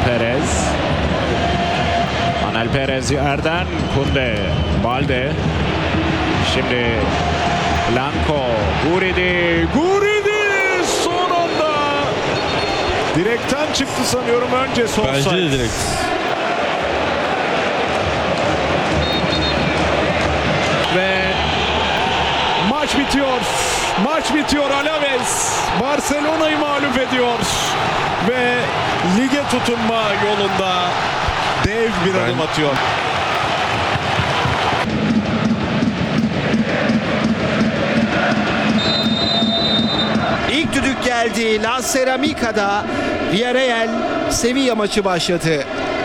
Perez. Anel Perez yerden. Kunde. Balde. Şimdi Blanco. Guridi. Guridi son anda. Direkten çıktı sanıyorum önce sol Bence de direkt. Ve maç bitiyor. Maç bitiyor. Alaves Barcelona'yı mağlup ediyor. Ve lige tutunma yolunda dev bir adım atıyor. İlk düdük geldi. La Ceramica'da Villarreal Sevilla maçı başladı.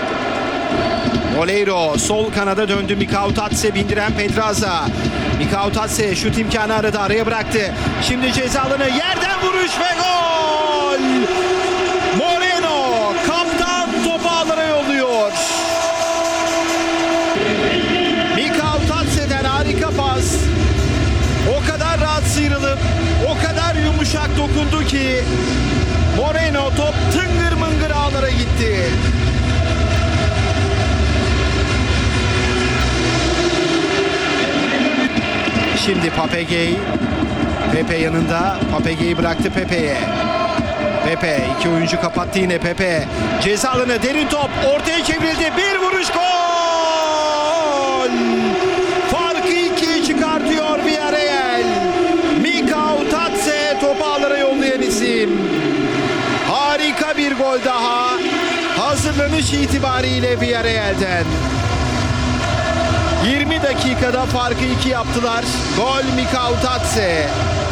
Moleiro sol kanada döndü. Mikau Tatse bindiren Pedraza. Mikau Tatse şut imkanı aradı. Araya bıraktı. Şimdi ceza alanı yerden vuruş ve gol! Moreno kaptan topu ağlara yolluyor. Mikau Tatse'den harika pas. O kadar rahat sıyrılıp o kadar yumuşak dokundu ki Moreno top tıngır mıngır ağlara gitti. Şimdi Papegey. Pepe yanında. Papegey'i bıraktı Pepe'ye. Pepe iki oyuncu kapattı yine Pepe. Ceza alanı derin top ortaya çevrildi. Bir vuruş gol! Farkı ikiye çıkartıyor Villarreal. Mikau Tatse topu ağlara yollayan isim. Harika bir gol daha. Hazırlanış itibariyle Villarreal'den. 20 dakikada farkı 2 yaptılar. Gol Mikau Tatse.